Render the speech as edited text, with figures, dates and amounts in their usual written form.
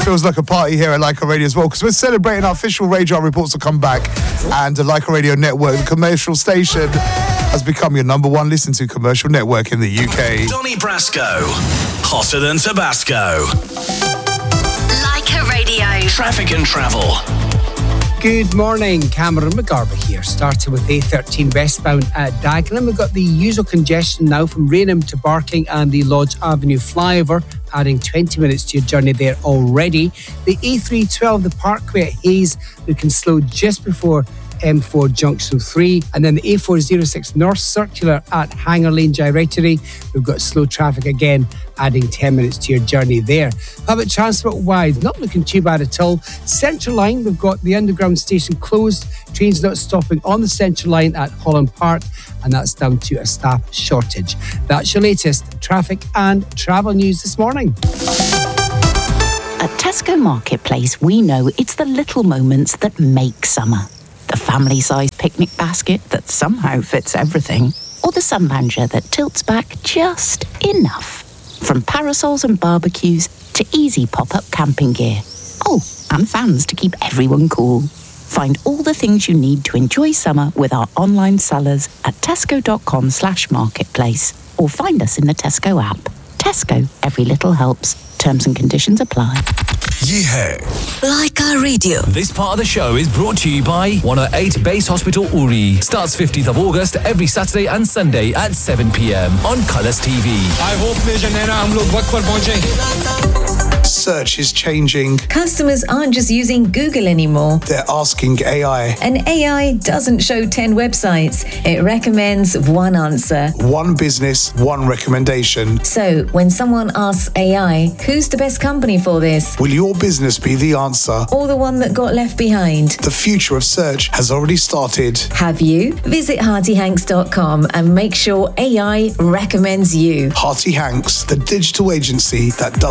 feels like a party here at Leica Radio as well, because we're celebrating our official Radar Reports to come back, and the Leica Radio Network, the commercial station, has become your number one listen to commercial network in the UK. Donny Brasco, hotter than Tabasco. Leica Radio. Traffic and travel. Good morning, Cameron McGarvey here, starting with A13 westbound at Dagenham. We've got the usual congestion now from Rainham to Barking and the Lodge Avenue flyover, adding 20 minutes to your journey there already. The A312, the Parkway at Hayes, looking slow just before M4 Junction 3, and then the A406 North Circular at Hanger Lane Gyratory. We've got slow traffic again, adding 10 minutes to your journey there. Public transport wise, not looking too bad at all. Central Line, we've got the underground station closed, trains not stopping on the Central Line at Holland Park, and that's down to a staff shortage. That's your latest traffic and travel news this morning. At Tesco Marketplace, we know it's the little moments that make summer. The family-sized picnic basket that somehow fits everything, or the sun lounger that tilts back just enough. From parasols and barbecues to easy pop-up camping gear. Oh, and fans to keep everyone cool. Find all the things you need to enjoy summer with our online sellers at tesco.com/marketplace, or find us in the Tesco app. Tesco, every little helps. Terms and conditions apply. Yeah. Leica Radio. This part of the show is brought to you by 108 Base Hospital Uri. Starts 15th of August every Saturday and Sunday at 7 p.m. on Colours TV. I hope हम लोग वक्त पर पहुंचे. Search is changing. Customers aren't just using Google anymore. They're asking AI. And AI doesn't show 10 websites. It recommends one answer. One business, one recommendation. So, when someone asks AI, who's the best company for this? Will your business be the answer? Or the one that got left behind? The future of search has already started. Have you? Visit HeartyHanks.com and make sure AI recommends you. Hearty Hanks, the digital agency that does